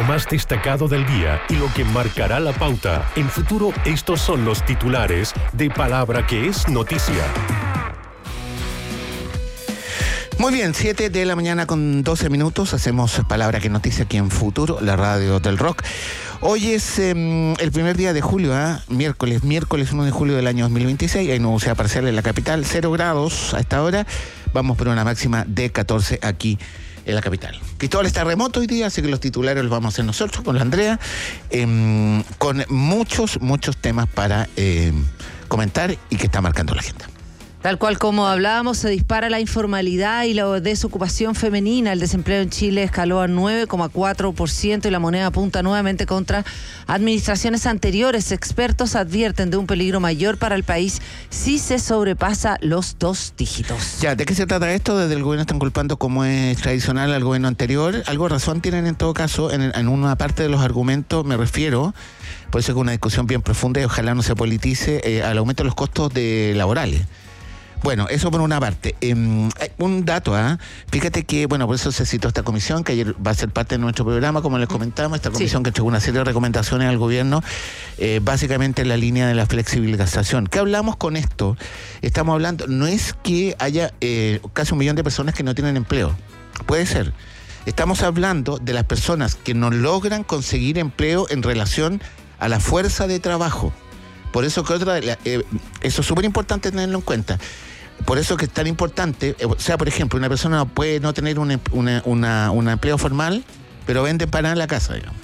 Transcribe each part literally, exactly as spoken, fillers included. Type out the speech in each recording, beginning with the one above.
más destacado del día y lo que marcará la pauta. En Futuro, estos son los titulares de Palabra que es noticia. Muy bien, siete de la mañana con doce minutos. Hacemos Palabra que noticia aquí en Futuro, la radio del rock. Hoy es eh, el primer día de julio, ¿eh? miércoles, miércoles uno de julio del año dos mil veintiséis. Hay nubosidad parcial en la capital, cero grados a esta hora. Vamos por una máxima de catorce aquí en la capital. Cristóbal está remoto hoy día, así que los titulares los vamos a hacer nosotros con la Andrea, eh, con muchos, muchos temas para eh, comentar y que está marcando la agenda. Tal cual como hablábamos, se dispara la informalidad y la desocupación femenina. El desempleo en Chile escaló a nueve coma cuatro por ciento y la moneda apunta nuevamente contra administraciones anteriores. Expertos advierten de un peligro mayor para el país si se sobrepasa los dos dígitos. Ya, ¿de qué se trata esto? Desde el gobierno están culpando, como es tradicional, al gobierno anterior. Algo de razón tienen en todo caso, en, en una parte de los argumentos me refiero, por eso es una discusión bien profunda y ojalá no se politice, eh, al aumento de los costos de laborales. Bueno, eso por una parte. Eh, un dato, ¿ah? ¿eh? Fíjate que, bueno, por eso se citó esta comisión, que ayer va a ser parte de nuestro programa, como les comentamos, esta comisión sí. que entregó una serie de recomendaciones al gobierno, eh, básicamente en la línea de la flexibilización. ¿Qué hablamos con esto? Estamos hablando, no es que haya eh, casi un millón de personas que no tienen empleo. Puede ser. Estamos hablando de las personas que no logran conseguir empleo en relación a la fuerza de trabajo. Por eso que otra, eh, eso es súper importante tenerlo en cuenta. Por eso que es tan importante, o sea, por ejemplo, una persona puede no tener un, una, una, un empleo formal, pero vende empanadas en la casa, digamos.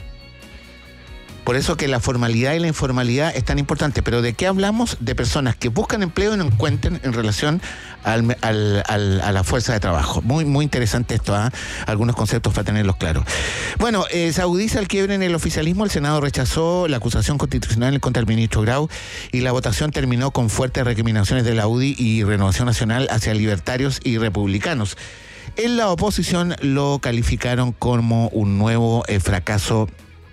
Por eso que la formalidad y la informalidad es tan importante. Pero ¿de qué hablamos? De personas que buscan empleo y no encuentran en relación al, al, al, a la fuerza de trabajo. Muy, muy interesante esto, ¿eh? Algunos conceptos para tenerlos claros. Bueno, eh, se agudiza el quiebre en el oficialismo. El Senado rechazó la acusación constitucional contra el ministro Grau y la votación terminó con fuertes recriminaciones de la U D I y Renovación Nacional hacia libertarios y republicanos. En la oposición lo calificaron como un nuevo eh, fracaso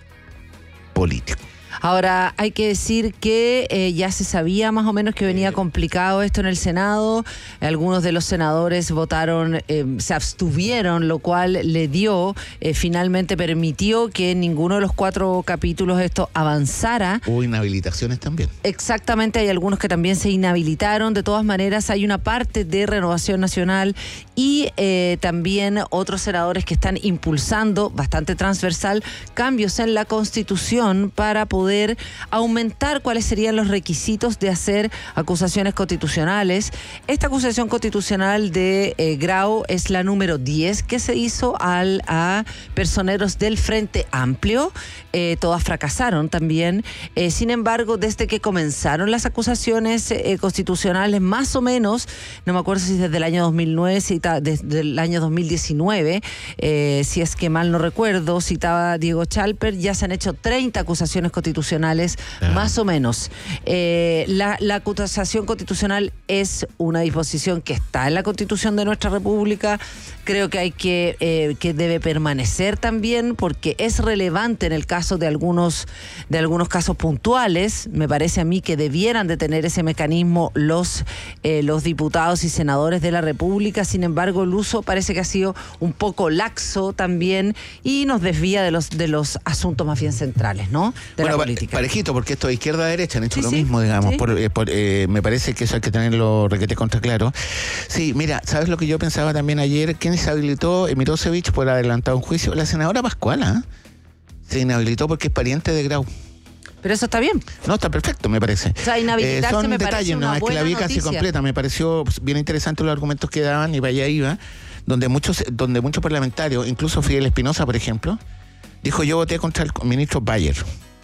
político. Ahora, hay que decir que eh, ya se sabía más o menos que venía complicado esto en el Senado. Algunos de los senadores votaron, eh, se abstuvieron, lo cual le dio, eh, finalmente permitió que en ninguno de los cuatro capítulos esto avanzara. Hubo inhabilitaciones también. Exactamente, hay algunos que también se inhabilitaron. De todas maneras, hay una parte de Renovación Nacional y eh, también otros senadores que están impulsando, bastante transversal, cambios en la Constitución para poder aumentar cuáles serían los requisitos de hacer acusaciones constitucionales. Esta acusación constitucional de eh, Grau es la número diez que se hizo al, a personeros del Frente Amplio. Eh, todas fracasaron también. Eh, sin embargo, desde que comenzaron las acusaciones eh, constitucionales, más o menos, no me acuerdo si desde el año dos mil nueve, cita, desde el año dos mil diecinueve, eh, si es que mal no recuerdo, citaba Diego Chalper, ya se han hecho treinta acusaciones constitucionales. Ah. Más o menos. Eh, la, la acusación constitucional es una disposición que está en la Constitución de nuestra República. Creo que hay que, eh, que debe permanecer también porque es relevante en el caso de algunos, de algunos casos puntuales. Me parece a mí que debieran de tener ese mecanismo los, eh, los diputados y senadores de la República. Sin embargo, el uso parece que ha sido un poco laxo también y nos desvía de los, de los asuntos más bien centrales, ¿no? De bueno, la política. Parejito, porque esto de izquierda a derecha han hecho sí, lo sí, mismo, digamos. Sí. Por, eh, por, eh, me parece que eso hay que tenerlo requete contra claro. Sí, mira, ¿sabes lo que yo pensaba también ayer? ¿Quién se habilitó? Eh, Mirosevic por adelantado un juicio. La senadora Pascuala, ¿eh? Se inhabilitó porque es pariente de Grau. Pero eso está bien. No, está perfecto, me parece. O sea, inhabilitarse eh, son me detalles, parece una no, es que la vi buena casi noticia. completa. Me pareció bien interesante los argumentos que daban y para allá iba, donde muchos, donde muchos parlamentarios, incluso Fidel Espinosa, por ejemplo, dijo: yo voté contra el ministro Bayer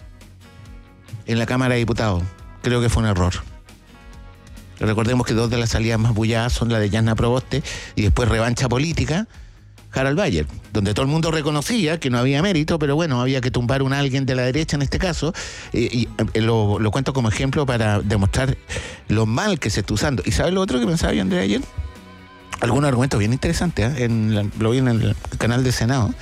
en la Cámara de Diputados. Creo que fue un error. Recordemos que dos de las salidas más bulladas son la de Yasna Proboste y después revancha política, Harald Bayer, donde todo el mundo reconocía que no había mérito, pero bueno, había que tumbar a un alguien de la derecha en este caso, eh, y eh, lo, lo cuento como ejemplo para demostrar lo mal que se está usando. ¿Y sabes lo otro que pensaba yo, Andrea, ayer? Algunos argumentos bien interesantes, ¿eh? en la, lo vi en el canal del Senado,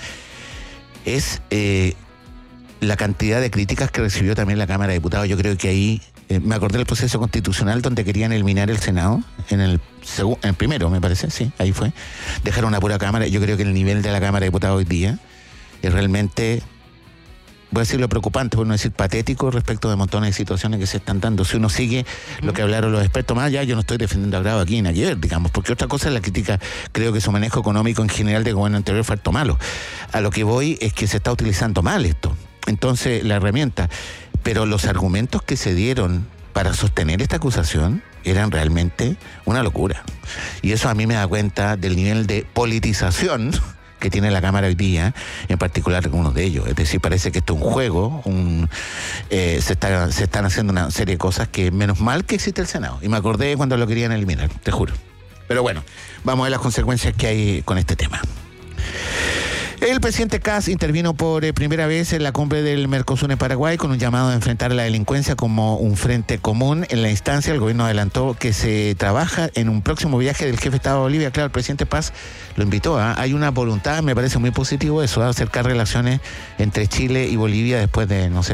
es eh, la cantidad de críticas que recibió también la Cámara de Diputados. Yo creo que ahí, eh, me acordé del proceso constitucional donde querían eliminar el Senado, en el, segu- en el primero, me parece, sí, ahí fue. Dejaron una pura Cámara. Yo creo que el nivel de la Cámara de Diputados hoy día es realmente, voy a decirlo preocupante, por no decir patético, respecto de montones de situaciones que se están dando. Si uno sigue uh-huh. lo que hablaron los expertos, más allá, yo no estoy defendiendo a Grau aquí, nada que ver, digamos, porque otra cosa es la crítica, creo que su manejo económico en general del gobierno anterior fue harto malo. A lo que voy es que se está utilizando mal esto. Entonces, la herramienta, pero los argumentos que se dieron para sostener esta acusación eran realmente una locura. Y eso a mí me da cuenta del nivel de politización que tiene la Cámara hoy día, en particular algunos de ellos. Es decir, parece que esto es un juego, un, eh, se, está, se están haciendo una serie de cosas que menos mal que existe el Senado. Y me acordé cuando lo querían eliminar, te juro. Pero bueno, vamos a ver las consecuencias que hay con este tema. El presidente Kast intervino por eh, primera vez en la cumbre del Mercosur en Paraguay con un llamado a enfrentar a la delincuencia como un frente común. En la instancia, el gobierno adelantó que se trabaja en un próximo viaje del jefe de Estado de Bolivia. Claro, el presidente Paz lo invitó. ¿eh? Hay una voluntad, me parece muy positivo eso, ¿eh? acercar relaciones entre Chile y Bolivia después de, no sé,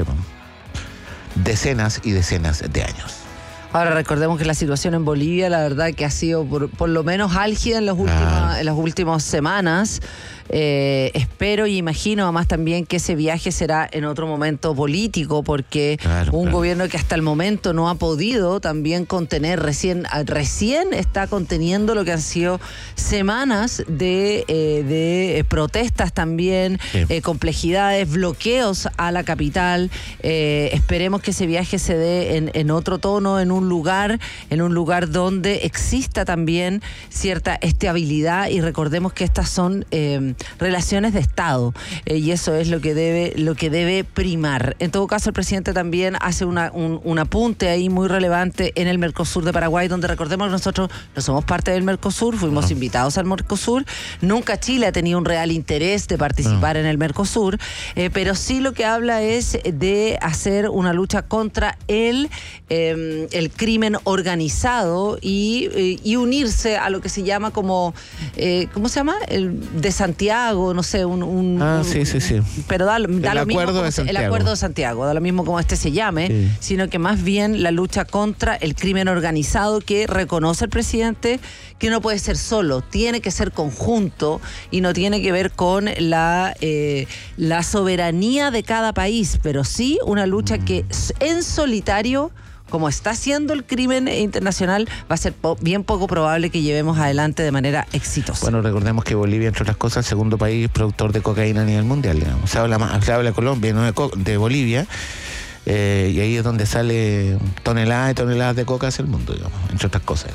decenas y decenas de años. Ahora recordemos que la situación en Bolivia, la verdad que ha sido por, por lo menos álgida en, los últimos, ah. en las últimas semanas. Eh, espero y imagino además también que ese viaje será en otro momento político, porque claro, un claro. gobierno que hasta el momento no ha podido también contener, recién, recién está conteniendo lo que han sido semanas de, eh, de protestas también, sí. eh, complejidades, bloqueos a la capital. Eh, esperemos que ese viaje se dé en, en otro tono, en un lugar, en un lugar donde exista también cierta estabilidad, y recordemos que estas son eh, relaciones de Estado, eh, y eso es lo que debe lo que debe primar. En todo caso, el presidente también hace una, un, un apunte ahí muy relevante en el Mercosur de Paraguay, donde recordemos que nosotros no somos parte del Mercosur, fuimos no. invitados al Mercosur, nunca Chile ha tenido un real interés de participar no. en el Mercosur, eh, pero sí lo que habla es de hacer una lucha contra el, eh, el crimen organizado y, eh, y unirse a lo que se llama como, eh, ¿cómo se llama? El de Santiago, no sé, un... un ah, un, sí, sí, sí. Pero da, da el lo mismo acuerdo como de se, Santiago. El acuerdo de Santiago, da lo mismo como este se llame, sí. sino que más bien la lucha contra el crimen organizado, que reconoce el presidente que no puede ser solo, tiene que ser conjunto y no tiene que ver con la, eh, la soberanía de cada país, pero sí una lucha mm. que en solitario, como está haciendo el crimen internacional, va a ser po- bien poco probable que llevemos adelante de manera exitosa. Bueno, recordemos que Bolivia, entre otras cosas, es el segundo país productor de cocaína a nivel mundial, digamos. Se habla, más, se habla de Colombia, no de, co- de Bolivia, eh, y ahí es donde sale toneladas y toneladas de coca hacia el mundo, digamos, entre otras cosas.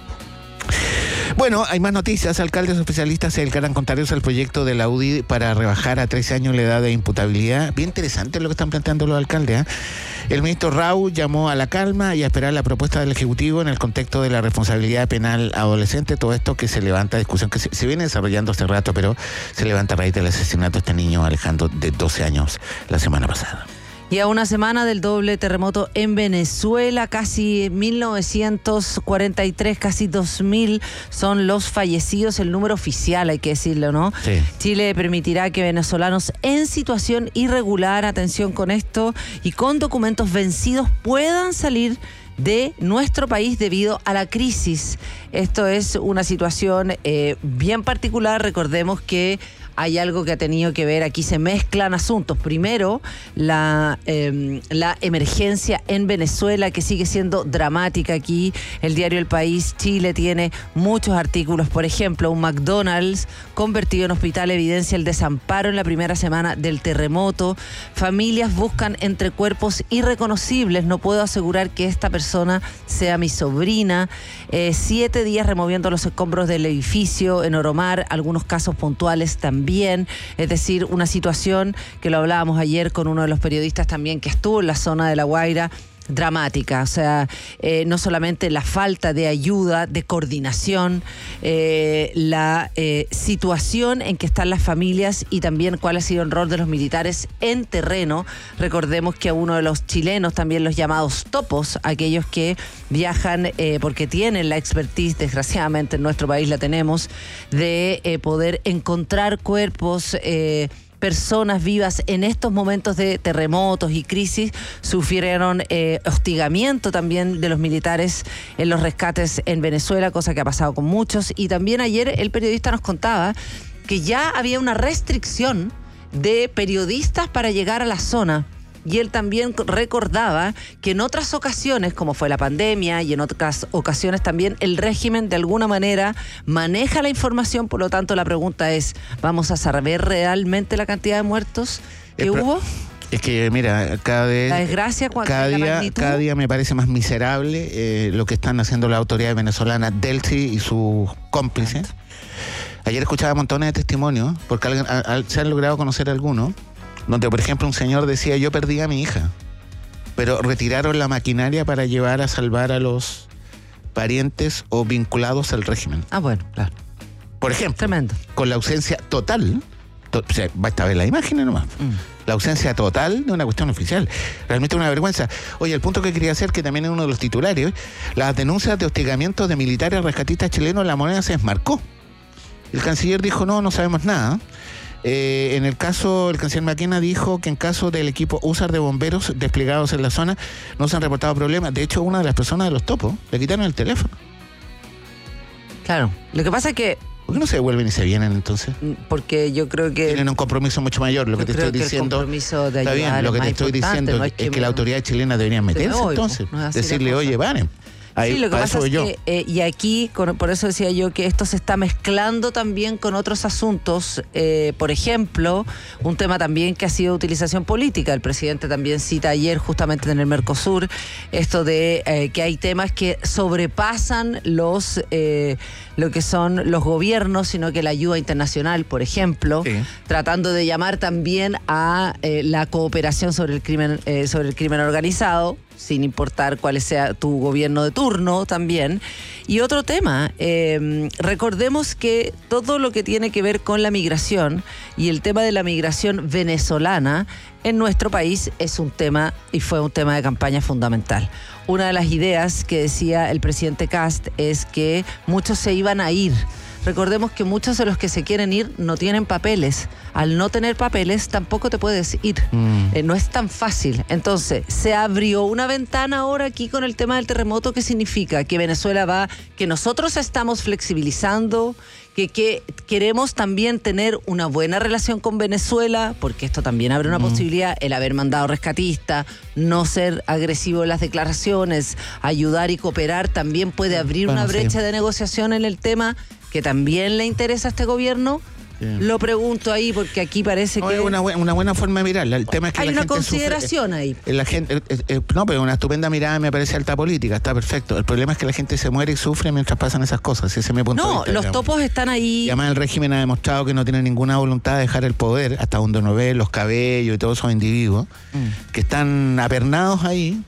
Bueno, hay más noticias. Alcaldes especialistas se dedicarán con tareas al proyecto de la U D I para rebajar a trece años la edad de imputabilidad. Bien interesante lo que están planteando los alcaldes, ¿eh? El ministro Rau llamó a la calma y a esperar la propuesta del Ejecutivo en el contexto de la responsabilidad penal adolescente. Todo esto que se levanta, discusión que se, se viene desarrollando hace rato, pero se levanta a raíz del asesinato de este niño Alejandro de doce años la semana pasada. Y a una semana del doble terremoto en Venezuela, casi mil novecientos cuarenta y tres, casi dos mil son los fallecidos, el número oficial, hay que decirlo, ¿no? Sí. Chile permitirá que venezolanos en situación irregular, atención con esto, y con documentos vencidos puedan salir de nuestro país debido a la crisis. Esto es una situación eh, bien particular. Recordemos que hay algo que ha tenido que ver, aquí se mezclan asuntos. Primero, la, eh, la emergencia en Venezuela, que sigue siendo dramática aquí. El diario El País Chile tiene muchos artículos. Por ejemplo, un McDonald's convertido en hospital evidencia el desamparo en la primera semana del terremoto. Familias buscan entre cuerpos irreconocibles. No puedo asegurar que esta persona sea mi sobrina. Eh, siete días removiendo los escombros del edificio en Oromar, algunos casos puntuales también, es decir, una situación que lo hablábamos ayer con uno de los periodistas también que estuvo en la zona de La Guaira, dramática. O sea, eh, no solamente la falta de ayuda, de coordinación, eh, la eh, situación en que están las familias y también cuál ha sido el rol de los militares en terreno. Recordemos que a uno de los chilenos, también los llamados topos, aquellos que viajan eh, porque tienen la expertise, desgraciadamente en nuestro país la tenemos, de eh, poder encontrar cuerpos, eh, personas vivas en estos momentos de terremotos y crisis, sufrieron eh, hostigamiento también de los militares en los rescates en Venezuela, cosa que ha pasado con muchos. Y también ayer el periodista nos contaba que ya había una restricción de periodistas para llegar a la zona. Y él también recordaba que en otras ocasiones, como fue la pandemia, y en otras ocasiones también, el régimen de alguna manera maneja la información. Por lo tanto, la pregunta es, ¿vamos a saber realmente la cantidad de muertos que Eh, pero- hubo? Es que, mira, cada vez. La desgracia, ¿cuál- cada la día, magnitud? cada día me parece más miserable eh, lo que están haciendo las autoridades venezolanas, Delcy y sus cómplices. Ayer escuchaba montones de testimonios, porque alguien- a- a- se han logrado conocer algunos, donde, por ejemplo, un señor decía: yo perdí a mi hija, pero retiraron la maquinaria para llevar a salvar a los parientes o vinculados al régimen. Ah, bueno, claro. Por ejemplo, Tremendo. con la ausencia total, to- o sea, basta ver las imágenes nomás, Mm. la ausencia total de una cuestión oficial. Realmente una vergüenza. Oye, el punto que quería hacer, que también es uno de los titulares, las denuncias de hostigamiento de militares rescatistas chilenos, La Moneda se desmarcó. El canciller dijo: no, no sabemos nada. Eh, en el caso, el canciller Maquena dijo que en caso del equipo U S A R de bomberos desplegados en la zona no se han reportado problemas. De hecho, una de las personas de los topos le quitaron el teléfono. Claro. Lo que pasa es que, ¿Por qué no se devuelven y se vienen entonces? mm, porque yo creo que... Tienen un compromiso mucho mayor. Lo que yo te creo estoy que el diciendo. compromiso de Está ayudar bien, lo es que más te estoy importante, diciendo no es que, me- las autoridades chilenas deberían meterse me voy, entonces. pues, no es así la Decirle: cosa. oye, paren. Ahí, Sí, lo que para pasa eso es yo. que, eh, y aquí, con- por eso decía yo que esto se está mezclando también con otros asuntos. Eh, por ejemplo, un tema también que ha sido de utilización política. El presidente también cita ayer, justamente en el Mercosur, esto de eh, que hay temas que sobrepasan los eh, lo que son los gobiernos, sino que la ayuda internacional, por ejemplo, Sí. tratando de llamar también a eh, la cooperación sobre el crimen, eh, sobre el crimen organizado, sin importar cuál sea tu gobierno de turno también. Y otro tema, eh, recordemos que todo lo que tiene que ver con la migración y el tema de la migración venezolana en nuestro país es un tema y fue un tema de campaña fundamental. Una de las ideas que decía el presidente Kast es que muchos se iban a ir. Recordemos que muchos de los que se quieren ir no tienen papeles. Al no tener papeles, tampoco te puedes ir. Mm. Eh, no es tan fácil. Entonces, se abrió una ventana ahora aquí con el tema del terremoto. ¿Qué significa? Que Venezuela va, que nosotros estamos flexibilizando, que, que queremos también tener una buena relación con Venezuela, porque esto también abre una Mm. posibilidad, el haber mandado rescatistas, no ser agresivo en las declaraciones, ayudar y cooperar, también puede abrir Bueno, una sí. brecha de negociación en el tema que también le interesa a este gobierno. Sí. Lo pregunto ahí porque aquí parece No, que es una, buen- una buena forma de mirarla. El tema es que hay la una gente consideración ahí. sufre, eh, la gente, eh, eh, no, pero una estupenda mirada, me parece alta política, está perfecto. El problema es que la gente se muere y sufre mientras pasan esas cosas. Ese es mi punto de No, vista, los digamos. topos están ahí. Y además el régimen ha demostrado que no tiene ninguna voluntad de dejar el poder, hasta donde uno ve los cabellos y todos esos individuos Mm. que están apernados ahí.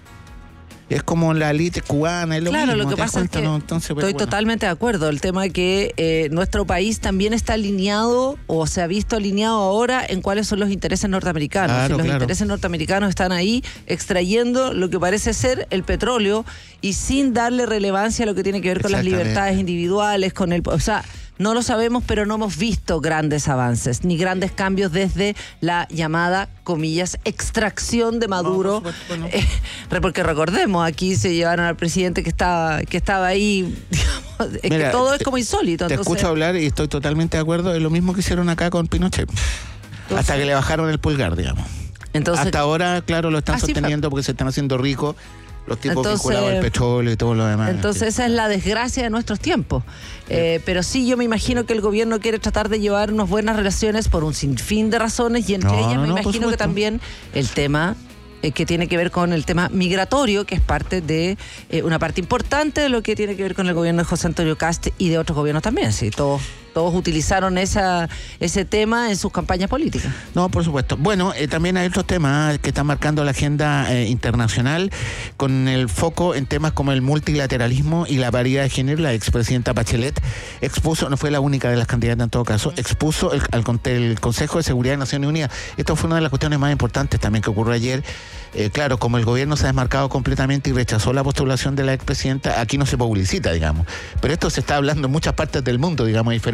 Es como la élite cubana, es lo Claro, mismo, lo que ¿te das pasa es cuenta? que No, entonces, pues, estoy bueno. totalmente de acuerdo. El tema es que eh, nuestro país también está alineado o se ha visto alineado ahora en cuáles son los intereses norteamericanos. Claro, y los claro. intereses norteamericanos están ahí extrayendo lo que parece ser el petróleo y sin darle relevancia a lo que tiene que ver con las Exactamente. libertades individuales, con el... O sea, no lo sabemos, pero no hemos visto grandes avances ni grandes cambios desde la llamada, comillas, extracción de Maduro. No, por supuesto, no. Eh, re- porque recordemos, aquí se llevaron al presidente que estaba, que estaba ahí, digamos, es Mira, que todo te- es como insólito. Te entonces, escucho hablar y estoy totalmente de acuerdo. Es lo mismo que hicieron acá con Pinochet. Hasta que le bajaron el pulgar, digamos. entonces Hasta ahora, claro, lo están Así fue. sosteniendo porque se están haciendo ricos los tipos Entonces- vinculados al petróleo y todo lo demás. Entonces esa es la desgracia de nuestros tiempos. Eh, pero sí, yo me imagino que el gobierno quiere tratar de llevar unas buenas relaciones por un sinfín de razones y entre No, ellas no, me no, por imagino que supuesto. también el tema eh, que tiene que ver con el tema migratorio, que es parte de eh, una parte importante de lo que tiene que ver con el gobierno de José Antonio Kast y de otros gobiernos también. Sí, todos, todos utilizaron esa, ese tema en sus campañas políticas. No, por supuesto. Bueno, eh, también hay otros temas que están marcando la agenda eh, internacional con el foco en temas como el multilateralismo y la paridad de género. La expresidenta Bachelet expuso, no fue la única de las candidatas en todo caso, expuso el, al con- el Consejo de Seguridad de Naciones Unidas. Esto fue una de las cuestiones más importantes también que ocurrió ayer. Eh, claro, como el gobierno se ha desmarcado completamente y rechazó la postulación de la expresidenta, aquí no se publicita, digamos. Pero esto se está hablando en muchas partes del mundo, digamos, a diferencia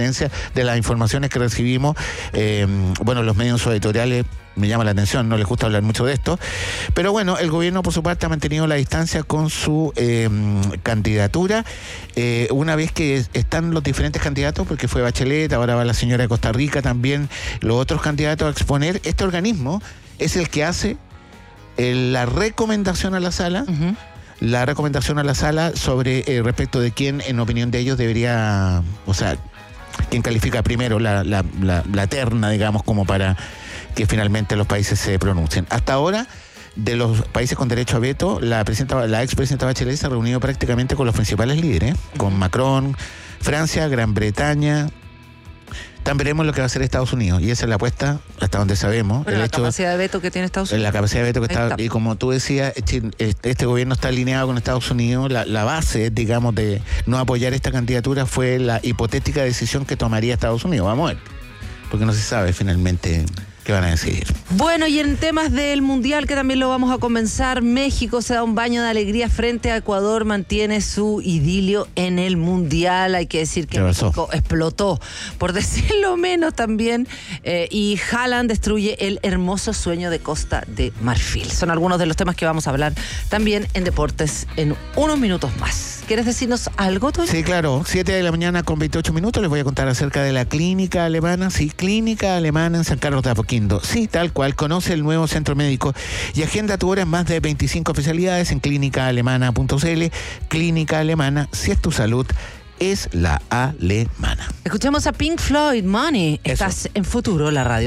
diferencia de las informaciones que recibimos, eh, bueno, los medios editoriales me llama la atención, no les gusta hablar mucho de esto, pero bueno, el gobierno por su parte ha mantenido la distancia con su eh, candidatura, eh, una vez que están los diferentes candidatos, porque fue Bachelet, ahora va la señora de Costa Rica también, los otros candidatos a exponer. Este organismo es el que hace eh, la recomendación a la sala, uh-huh. la recomendación a la sala sobre eh, respecto de quién, en opinión de ellos, debería, o sea, quién califica primero la, la, la, la terna, digamos, como para que finalmente los países se pronuncien. Hasta ahora, de los países con derecho a veto, la presidenta, la expresidenta Bachelet se ha reunido prácticamente con los principales líderes, con Macron, Francia, Gran Bretaña. También veremos lo que va a hacer Estados Unidos, y esa es la apuesta hasta donde sabemos. Pero el la hecho, capacidad de veto que tiene Estados Unidos. La capacidad de veto que está, está, y como tú decías, este gobierno está alineado con Estados Unidos. La, la base, digamos, de no apoyar esta candidatura fue la hipotética decisión que tomaría Estados Unidos. Vamos a ver, porque no se sabe finalmente qué van a decidir. Bueno, y en temas del Mundial, que también lo vamos a comenzar, México se da un baño de alegría frente a Ecuador, mantiene su idilio en el Mundial. Hay que decir que México explotó, por decirlo menos también, eh, y Haaland destruye el hermoso sueño de Costa de Marfil. Son algunos de los temas que vamos a hablar también en Deportes en unos minutos más. ¿Quieres decirnos algo, Toño? Sí, claro. siete de la mañana con veintiocho minutos les voy a contar acerca de la clínica alemana. Sí, clínica alemana en San Carlos de Apoquindo. Sí, tal cual. Conoce el nuevo centro médico y agenda tu hora en más de veinticinco especialidades en clínica alemana punto c l. Clínica Alemana, si es tu salud, es la alemana. Escuchemos a Pink Floyd, Money. Estás Eso. En Futuro, la radio.